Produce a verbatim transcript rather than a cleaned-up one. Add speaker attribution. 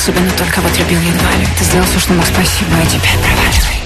Speaker 1: особенно только вот любил едва ли. Ты сделал все, что мог, спасибо, а теперь проваливай.